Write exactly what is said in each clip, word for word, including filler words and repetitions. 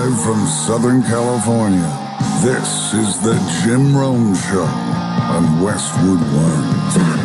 Live from Southern California, this is the Jim Rome Show on Westwood One.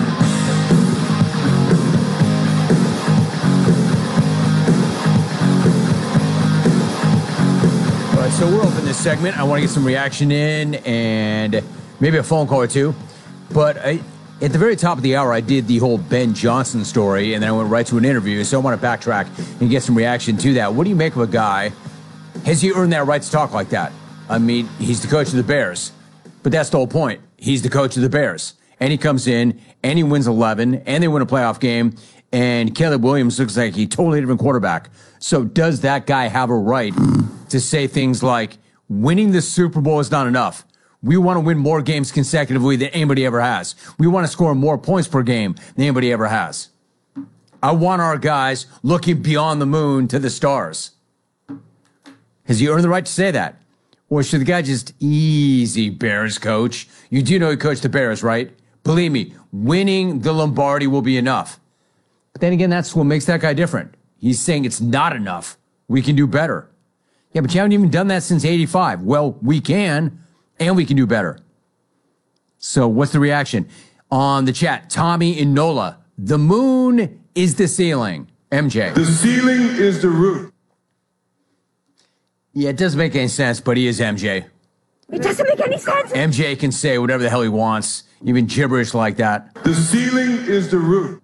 So we're open this segment. I want to get some reaction in and maybe a phone call or two. But I, at the very top of the hour, I did the whole Ben Johnson story, and then I went right to an interview. So I want to backtrack and get some reaction to that. What do you make of a guy? Has he earned that right to talk like that? I mean, he's the coach of the Bears. But that's the whole point. He's the coach of the Bears. And he comes in, and he wins eleven, and they win a playoff game. And Caleb Williams looks like a totally different quarterback. So does that guy have a right to say things like, winning the Super Bowl is not enough? We want to win more games consecutively than anybody ever has. We want to score more points per game than anybody ever has. I want our guys looking beyond the moon to the stars. Has he earned the right to say that? Or should the guy just, easy, Bears coach? You do know he coached the Bears, right? Believe me, winning the Lombardi will be enough. But then again, that's what makes that guy different. He's saying it's not enough. We can do better. Yeah, but you haven't even done that since eighty-five. Well, we can, and we can do better. So what's the reaction? On the chat, Tommy in NOLA. The moon is the ceiling. M J. The ceiling is the roof. Yeah, it doesn't make any sense, but he is M J. It doesn't make any sense. M J can say whatever the hell he wants, even gibberish like that. The ceiling is the roof.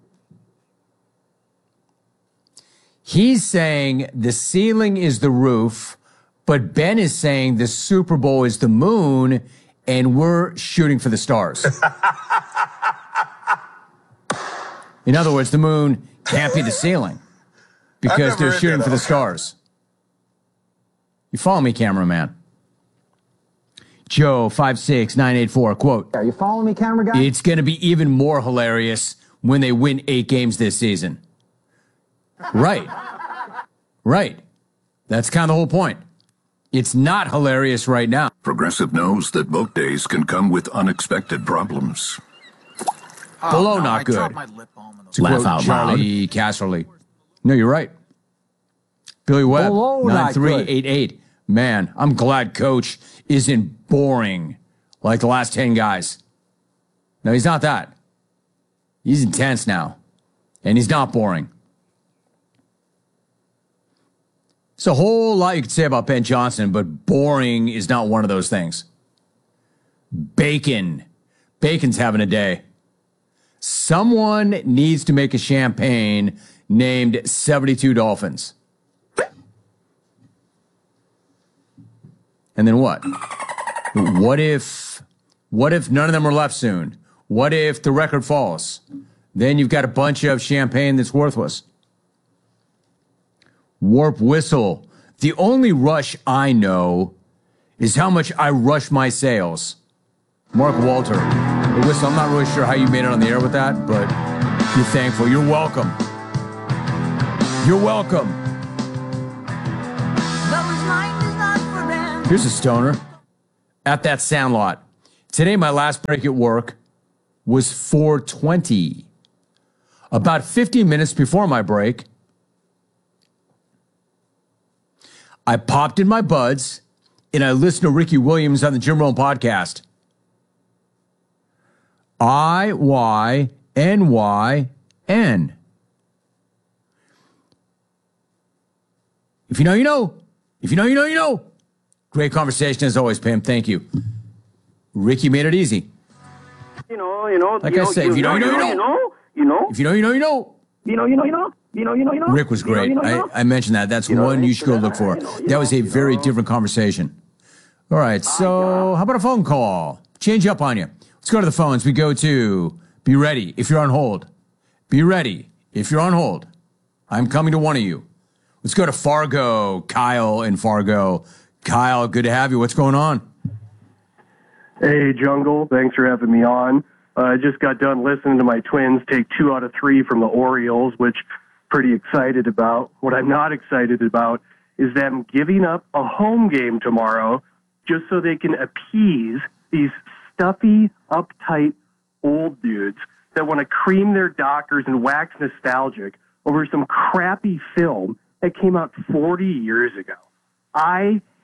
He's saying the ceiling is the roof, but Ben is saying the Super Bowl is the moon, and we're shooting for the stars. In other words, the moon can't be the ceiling because they're shooting for the stars. You follow me, cameraman? Joe, five six nine eight four, quote. Are you following me, camera guy? It's going to be even more hilarious when they win eight games this season. Right. Right. That's kind of the whole point. It's not hilarious right now. Progressive knows that boat days can come with unexpected problems. Oh, Below no, not I good. My lip balm in the to Laugh quote out Charlie Casserly. No, you're right. Billy Webb, nine three eight eight. Man, I'm glad Coach isn't boring like the last ten guys. No, he's not that. He's intense now. And he's not boring. There's a whole lot you could say about Ben Johnson, but boring is not one of those things. Bacon. Bacon's having a day. Someone needs to make a champagne named seventy-two Dolphins. And then what? What if, what if none of them are left soon? What if the record falls? Then you've got a bunch of champagne that's worthless. Warp whistle. The only rush I know is how much I rush my sales. Mark Walter. The whistle, I'm not really sure how you made it on the air with that, but you're thankful. You're welcome. You're welcome. Here's a stoner. At that Sandlot. Today, my last break at work was four twenty. About fifteen minutes before my break, I popped in my buds and I listened to Ricky Williams on the Jim Rome podcast. I Y N Y N. If you know, you know. If you know, you know, you know. Great conversation as always, Pam. Thank you. Ricky made it easy. You know, you know. Like you I know, say, you if you know, you know, you know. You know, you know. If you know, you know, you know. You know, you know, you know. You know, you know, you know. Rick was great. You know, you know, you know. I, I mentioned that. That's You know, one you should go look for. you know, you That was a know, you very know. different conversation. All right, so how about a phone call? Change up on you. Let's go to the phones. We go to, be ready if you're on hold. Be ready if you're on hold. I'm coming to one of you. Let's go to Fargo. Kyle in Fargo. Kyle, good to have you. What's going on? Hey, Jungle. Thanks for having me on. Uh, I just got done listening to my Twins take two out of three from the Orioles, which pretty excited about. What I'm not excited about is them giving up a home game tomorrow just so they can appease these stuffy, uptight old dudes that want to cream their doctors and wax nostalgic over some crappy film that came out forty years ago. I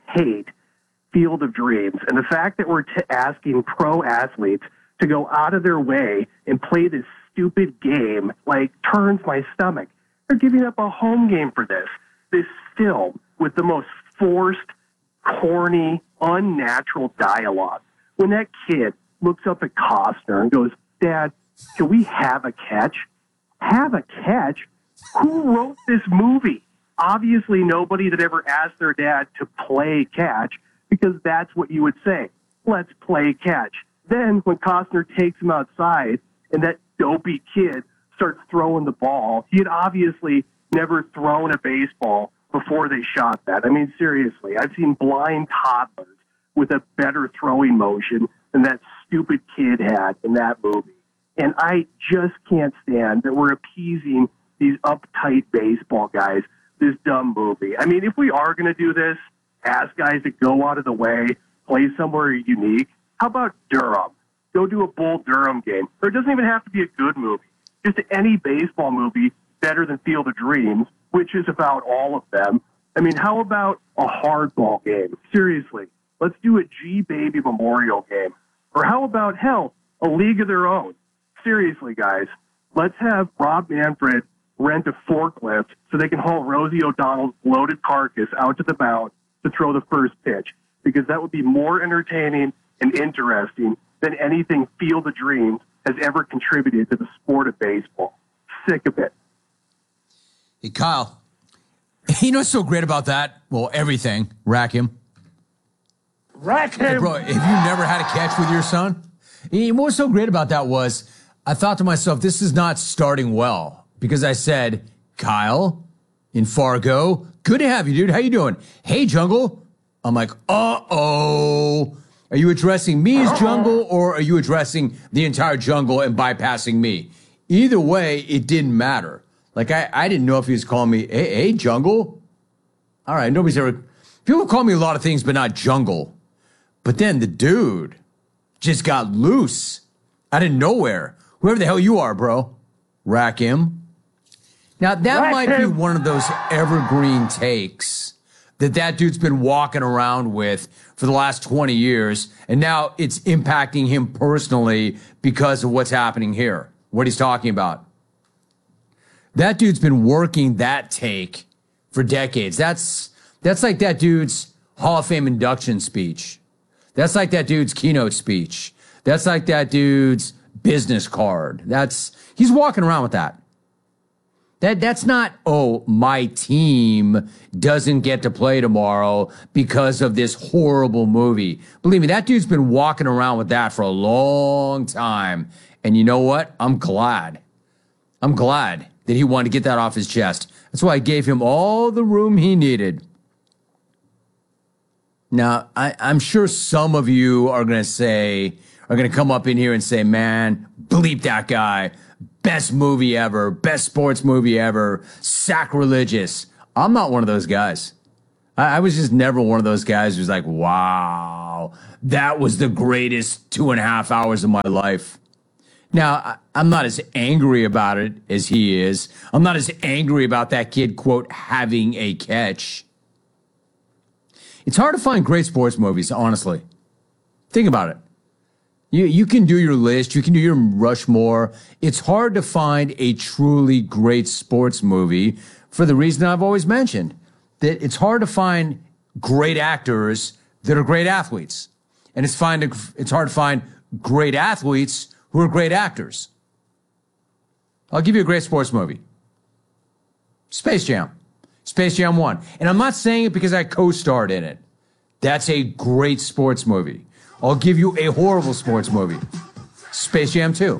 hate Field of Dreams. And the fact that we're t- asking pro athletes to go out of their way and play this stupid game, like, turns my stomach. They're giving up a home game for this. This film with the most forced, corny, unnatural dialogue. When that kid looks up at Costner and goes, Dad, can we have a catch? Have a catch? Who wrote this movie? Obviously nobody that ever asked their dad to play catch, because that's what you would say. Let's play catch. Then when Costner takes him outside and that dopey kid starts throwing the ball, he had obviously never thrown a baseball before they shot that. I mean, seriously, I've seen blind toddlers with a better throwing motion than that stupid kid had in that movie. And I just can't stand that we're appeasing these uptight baseball guys, this dumb movie. I mean, if we are going to do this, ask guys to go out of the way, play somewhere unique. How about Durham? Go do a Bull Durham game. Or it doesn't even have to be a good movie. Just any baseball movie better than Field of Dreams, which is about all of them. I mean, how about a hardball game? Seriously, let's do a G-Baby Memorial game. Or how about, hell, a League of Their Own? Seriously, guys, let's have Rob Manfred rent a forklift so they can haul Rosie O'Donnell's bloated carcass out to the mound to throw the first pitch, because that would be more entertaining and interesting than anything Field of Dreams has ever contributed to the sport of baseball. Sick of it. Hey, Kyle, you know what's so great about that? Well, everything. Rack him. Rack Hey, him! bro, have you never had a catch with your son? You know what's so great about that was I thought to myself, this is not starting well, because I said, Kyle, in Fargo, good to have you, dude. How you doing? Hey, Jungle. I'm like, uh-oh. Are you addressing me as Jungle, or are you addressing the entire jungle and bypassing me? Either way, it didn't matter. Like, I, I didn't know if he was calling me, hey, hey, Jungle. All right, nobody's ever... People call me a lot of things, but not Jungle. But then the dude just got loose out of nowhere. Whoever the hell you are, bro. Rack him. Now, that Rack might him. be one of those evergreen takes that that dude's been walking around with for the last twenty years, and now it's impacting him personally because of what's happening here, what he's talking about. That dude's been working that take for decades. That's that's like that dude's Hall of Fame induction speech. That's like that dude's keynote speech. That's like that dude's business card. That's he's walking around with that. That that's not, oh, my team doesn't get to play tomorrow because of this horrible movie. Believe me, that dude's been walking around with that for a long time. And you know what? I'm glad. I'm glad that he wanted to get that off his chest. That's why I gave him all the room he needed. Now, I, I'm sure some of you are going to say, are going to come up in here and say, man, bleep that guy. Best movie ever, best sports movie ever, sacrilegious. I'm not one of those guys. I, I was just never one of those guys who's like, wow, that was the greatest two and a half hours of my life. Now, I, I'm not as angry about it as he is. I'm not as angry about that kid, quote, having a catch. It's hard to find great sports movies, honestly. Think about it. You you can do your list, you can do your Rushmore. It's hard to find a truly great sports movie for the reason I've always mentioned, that it's hard to find great actors that are great athletes. And it's find it's hard to find great athletes who are great actors. I'll give you a great sports movie. Space Jam. Space Jam one. And I'm not saying it because I co-starred in it. That's a great sports movie. I'll give you a horrible sports movie. Space Jam two.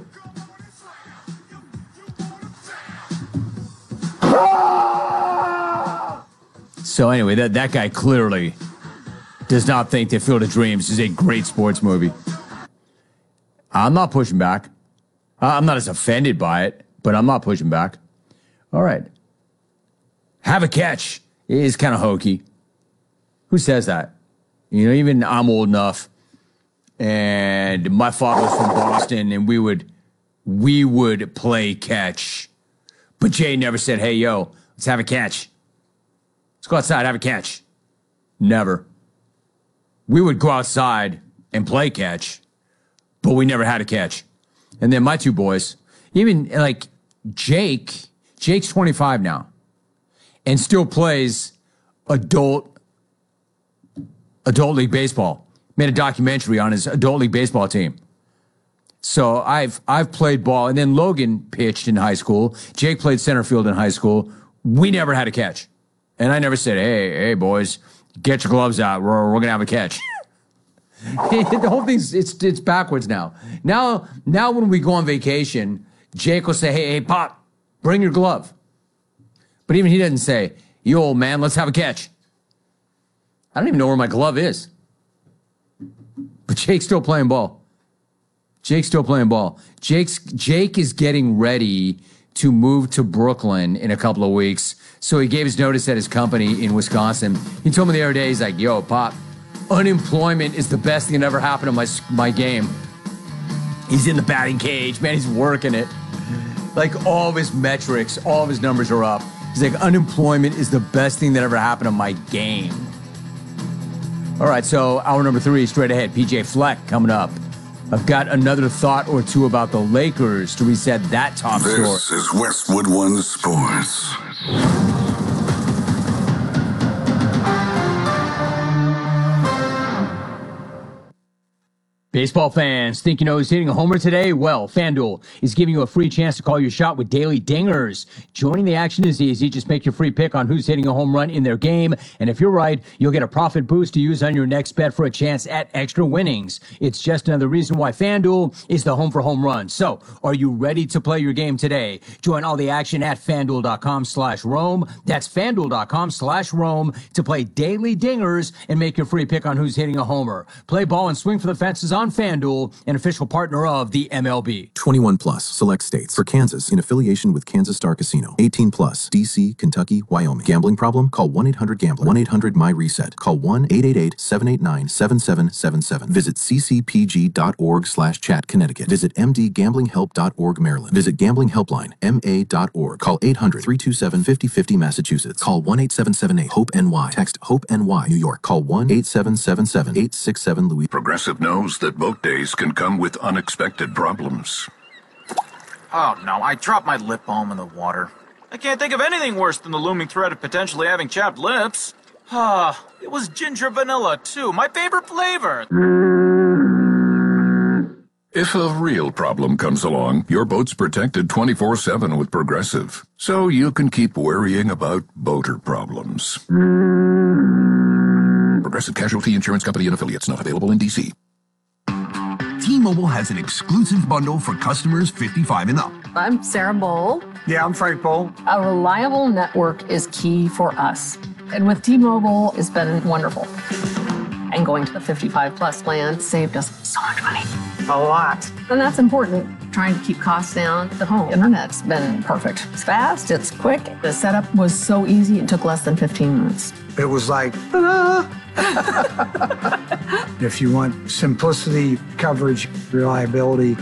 So anyway, that, that guy clearly does not think that Field of Dreams is a great sports movie. I'm not pushing back. I'm not as offended by it, but I'm not pushing back. All right. Have a catch is kind of hokey. Who says that? You know, even I'm old enough. And my father was from Boston, and we would we would play catch. But Jay never said, hey, yo, let's have a catch. Let's go outside, have a catch. Never. we would go outside and play catch, but we never had a catch. And then my two boys, even like Jake, Jake's twenty-five now and still plays adult, adult league baseball. Made a documentary on his adult league baseball team. So I've I've played ball, and then Logan pitched in high school. Jake played center field in high school. We never had a catch. And I never said, hey, hey, boys, get your gloves out. We're, we're going to have a catch. The whole thing's, it's it's backwards now. Now, now when we go on vacation, Jake will say, hey, hey, Pop, bring your glove. But even he doesn't say, you old man, let's have a catch. I don't even know where my glove is. But Jake's still playing ball. Jake's still playing ball. Jake's Jake is getting ready to move to Brooklyn in a couple of weeks. So he gave his notice at his company in Wisconsin. He told me the other day, he's like, yo, Pop, unemployment is the best thing that ever happened to my, my game. He's in the batting cage, man, he's working it. Like all of his metrics, all of his numbers are up. He's like, unemployment is the best thing that ever happened to my game. All right, so hour number three, straight ahead. P J Fleck coming up. I've got another thought or two about the Lakers to reset that top this story. This is Westwood One Sports. Baseball fans, think you know who's hitting a homer today? Well, FanDuel is giving you a free chance to call your shot with daily dingers. Joining the action is easy. Just make your free pick on who's hitting a home run in their game. And if you're right, you'll get a profit boost to use on your next bet for a chance at extra winnings. It's just another reason why FanDuel is the home for home runs. So, are you ready to play your game today? Join all the action at FanDuel.com slash Rome. That's FanDuel.com slash Rome to play daily dingers and make your free pick on who's hitting a homer. Play ball and swing for the fences on FanDuel, an official partner of the M L B. twenty-one plus, select states. For Kansas, in affiliation with Kansas Star Casino. eighteen plus, D C, Kentucky, Wyoming. Gambling problem? Call one eight hundred gambler. one eight hundred my reset. Call one eight eight eight, seven eight nine, seven seven seven seven. Visit ccpg.org slash chat Connecticut. Visit m d gambling help dot org Maryland. Visit Gambling Helpline, M A dot org. Call eight hundred, three two seven, five oh five oh Massachusetts. Call one eight seven seven eight, hope N Y. Text HOPE N Y, New York. Call one eight seven seven seven, eight six seven, Louis. Progressive knows that boat days can come with unexpected problems. Oh no, I dropped my lip balm in the water. I can't think of anything worse than the looming threat of potentially having chapped lips. Ah, it was ginger vanilla too, my favorite flavor. If a real problem comes along, your boat's protected twenty-four seven with Progressive, so you can keep worrying about boater problems. Progressive Casualty Insurance Company and Affiliates, not available in D C. T-Mobile has an exclusive bundle for customers fifty-five and up. I'm Sarah Bowl. Yeah, I'm Frank Bowl. A reliable network is key for us. And with T-Mobile, it's been wonderful. And going to the fifty-five plus plan saved us so much money. A lot. And that's important. Trying to keep costs down. The home internet's been perfect. It's fast, it's quick. The setup was so easy, it took less than fifteen minutes. It was like, ta-da! If you want simplicity, coverage, reliability,